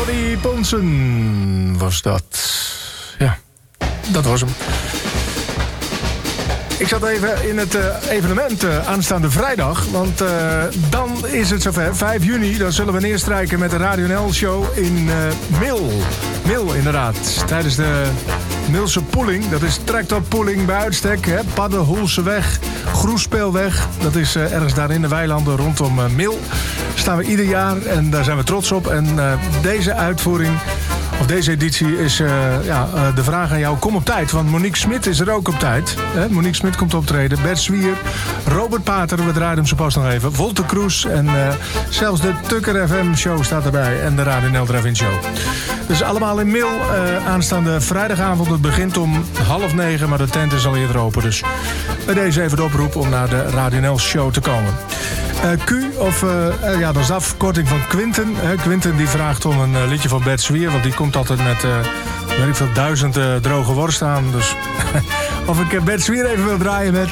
Ronnie Ponsen was dat. Ja, dat was hem. Ik zat even in het evenement aanstaande vrijdag. Want dan is het zover. 5 juni, dan zullen we neerstrijken met de Radio NL-show in Mil. Mil, inderdaad. Tijdens de Milse Poeling. Dat is tractorpoeling bij uitstek. Hè? Paddenhoelseweg, Groespeelweg. Dat is ergens daar in de weilanden rondom Mil. Staan we ieder jaar en daar zijn we trots op. En deze uitvoering... Of deze editie is de vraag aan jou. Kom op tijd, want Monique Smit is er ook op tijd. Monique Smit komt optreden. Bert Zwier, Robert Pater, we draaien hem zo pas nog even. Wolter Kroes en zelfs de Tukker FM show staat erbij. En de Radio NL Drive-In show. Dus allemaal in Mil aanstaande vrijdagavond. Het begint om 8:30, maar de tent is al eerder open. Dus bij deze even de oproep om naar de Radio NL show te komen. Q, dat is de afkorting van Quinten. Quinten die vraagt om een liedje van Bert Zwier, want die komt altijd met, weet ik veel, 1000 droge worst aan. Dus of ik Bert Zwier even wil draaien met